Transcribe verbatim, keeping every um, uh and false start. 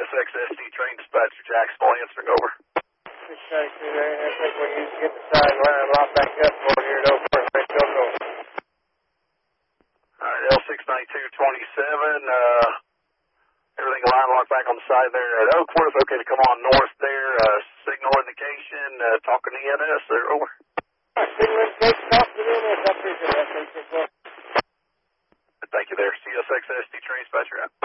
X S D train dispatcher, Jacksonville answering over. six ninety-two there. I think we need to get the side line locked back up over here at Oak Forest. Don't go. All right, L six ninety-two twenty-seven. Uh, everything line locked back on the side there at Oakworth. Okay to come on north there. Uh, signal indication. Uh, talking to E N S there. Over. Signal indication. Talk to the E N S. I appreciate that. Thank you there. C S X S D train dispatcher out.